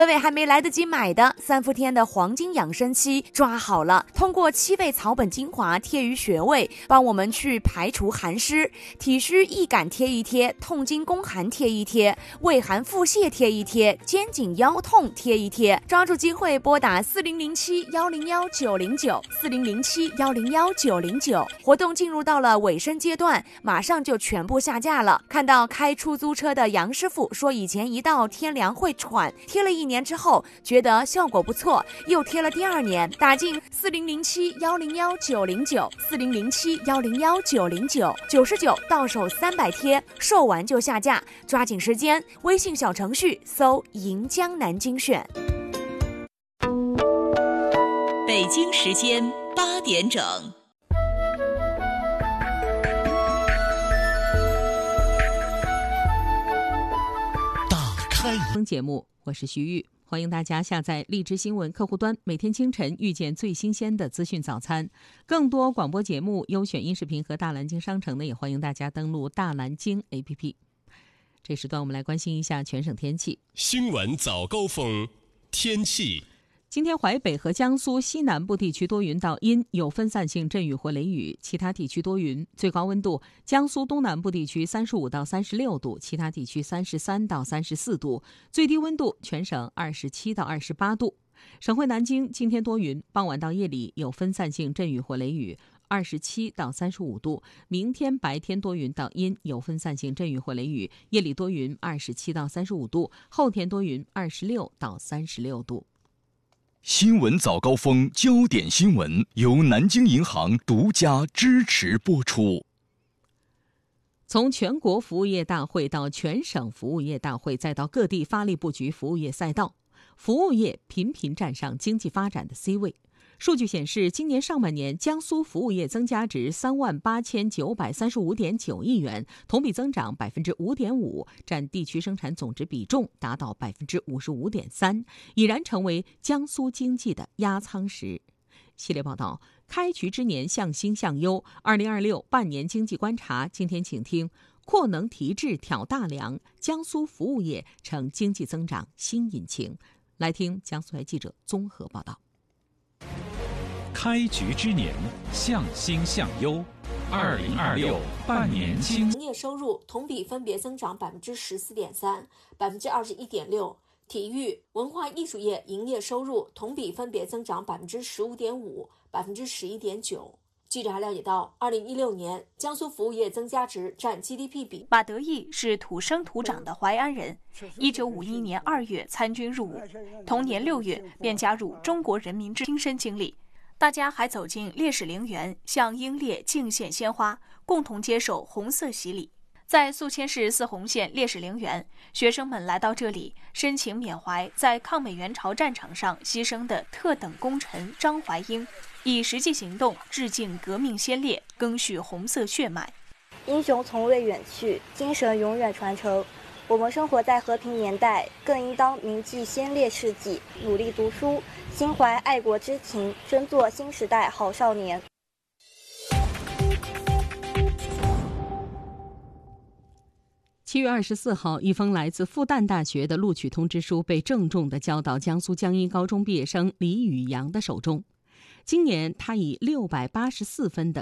各位还没来得及买的3伏天的黄金养生期抓好了，通过7味草本精华贴于穴位，帮我们去排除寒湿，体虚易感贴一贴，痛经宫寒贴一贴，胃寒腹泻贴一贴，肩颈腰痛贴一贴。抓住机会拨打4007-101-909，4007-101-909。活动进入到了尾声阶段，马上就全部下架了。看到开出租车的杨师傅说，以前一到天凉会喘，贴了1年之后觉得效果不错，又贴了第2年。打进4007-101-909，4007-101-909，99到手300贴，售完就下架，抓紧时间。微信小程序搜银江南精选。 北京时间8点整。 打开节目，我是徐玉，欢迎大家下载荔枝新闻客户端，每天清晨遇见最新鲜的资讯早餐。更多广播节目、优选音视频和大蓝鲸商城呢，也欢迎大家登录大蓝鲸 APP。这时段我们来关心一下全省天气。 新闻早高峰天气。 今天淮北和江苏西南部地区多云到阴，有分散性阵雨或雷雨，其他地区多云。最高温度，江苏东南部地区35到36度，其他地区33到34度。最低温度全省27到28度。省会南京今天多云，傍晚到夜里有分散性阵雨或雷雨，27到35度。明天白天多云到阴，有分散性阵雨或雷雨，夜里多云，27到35度。后天多云，26到36度。 新闻早高峰焦点新闻由南京银行独家支持播出。 从全国服务业大会到全省服务业大会，再到各地发力布局服务业赛道，服务业频频站上经济发展的 C 位。数据显示，今年上半年江苏服务业增加值38935.9亿元，同比增长5.5%，占地区生产总值比重达到55.3%，已然成为江苏经济的压舱石。系列报道：开局之年向新向优，2026半年经济观察。今天请听：扩能提质挑大梁，江苏服务业成经济增长新引擎。来听江苏台记者综合报道。 开局之年向新向优，2026半年经营业收入同比分别增长14.3%、21.6%。体育文化艺术业营业收入同比分别增长15.5%、11.9%。记者还了解到，2016年江苏服务业增加值占 GDP 比。 马德义是土生土长的淮安人，1951年2月参军入伍，同年6月便加入中国人民亲身经历。大家还走进烈士陵园，向英烈敬献鲜花，共同接受红色洗礼。在宿迁市泗洪县烈士陵园，学生们来到这里，深情缅怀在抗美援朝战场上牺牲的特等功臣张怀英，以实际行动致敬革命先烈，赓续红色血脉。 英雄从未远去，精神永远传承。我们生活在和平年代，更应当铭记先烈事迹，努力读书，心怀爱国之情，争做新时代好少年。 7月24号，一封来自复旦大学的录取通知书被郑重地交到江苏江阴高中毕业生李宇阳的手中。今年他以684分的